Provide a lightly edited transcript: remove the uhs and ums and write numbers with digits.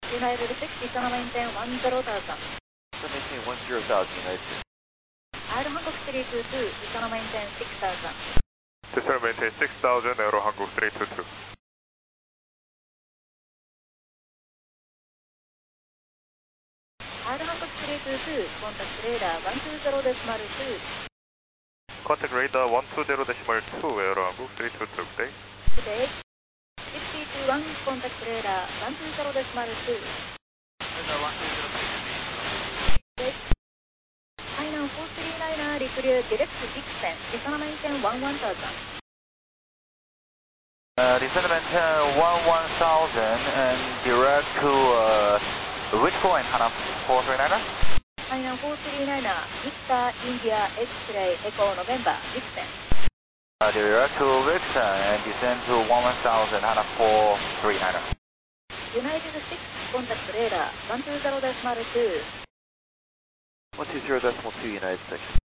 United 6, Econo maintain 10,000. So maintain 10,000 United 6. Aero Hankook 322, Econo maintain 6,000. Descend maintain 6,000, Aero Hankook 322. Aero Hankook 322, contact radar 120.2. Contact radar 120.2, Aero Hankook 322. Good day. Good day. 621, contact radar 120.2. Radar 120.2. Hainan 439er, reply direct to Dixon, Econo maintain 11,000. Descend maintain 11,000 and direct to which point, Hana 439er? Hainan 439er, Victor India X-ray Echo November, Dixon. Direct to Vixen and descend to 11,000, Hana 439er. United 6, contact radar 120.2. 120.2 United 6.